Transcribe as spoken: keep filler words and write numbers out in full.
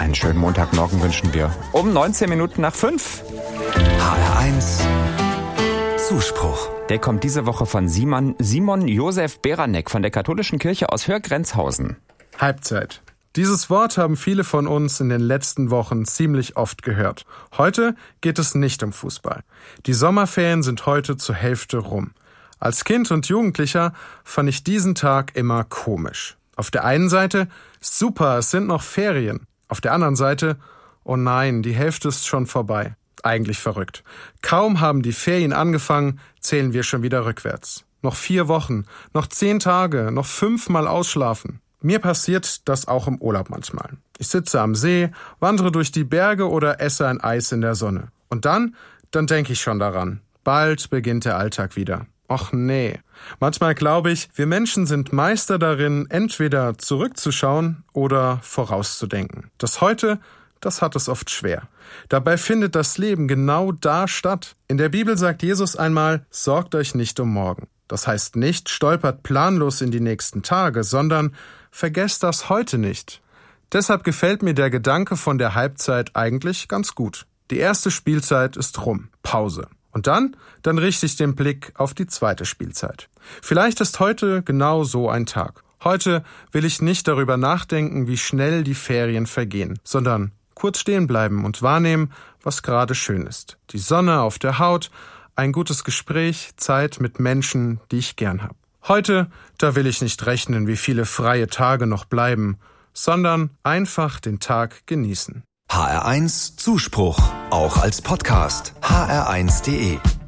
Einen schönen Montagmorgen wünschen wir. Um neunzehn Minuten nach fünf. H R eins Zuspruch. Der kommt diese Woche von Simon, Simon Josef Beranek von der Katholischen Kirche aus Hörgrenzhausen. Halbzeit. Dieses Wort haben viele von uns in den letzten Wochen ziemlich oft gehört. Heute geht es nicht um Fußball. Die Sommerferien sind heute zur Hälfte rum. Als Kind und Jugendlicher fand ich diesen Tag immer komisch. Auf der einen Seite, super, es sind noch Ferien. Auf der anderen Seite, oh nein, die Hälfte ist schon vorbei. Eigentlich verrückt. Kaum haben die Ferien angefangen, zählen wir schon wieder rückwärts. Noch vier Wochen, noch zehn Tage, noch fünfmal ausschlafen. Mir passiert das auch im Urlaub manchmal. Ich sitze am See, wandere durch die Berge oder esse ein Eis in der Sonne. Und dann, dann denke ich schon daran. Bald beginnt der Alltag wieder. Och nee. Manchmal glaube ich, wir Menschen sind Meister darin, entweder zurückzuschauen oder vorauszudenken. Das Heute, das hat es oft schwer. Dabei findet das Leben genau da statt. In der Bibel sagt Jesus einmal, sorgt euch nicht um morgen. Das heißt nicht, stolpert planlos in die nächsten Tage, sondern vergesst das Heute nicht. Deshalb gefällt mir der Gedanke von der Halbzeit eigentlich ganz gut. Die erste Spielzeit ist rum. Pause. Und dann, dann richte ich den Blick auf die zweite Spielzeit. Vielleicht ist heute genau so ein Tag. Heute will ich nicht darüber nachdenken, wie schnell die Ferien vergehen, sondern kurz stehen bleiben und wahrnehmen, was gerade schön ist. Die Sonne auf der Haut, ein gutes Gespräch, Zeit mit Menschen, die ich gern habe. Heute, da will ich nicht rechnen, wie viele freie Tage noch bleiben, sondern einfach den Tag genießen. H R eins Zuspruch, auch als Podcast. H R eins punkt de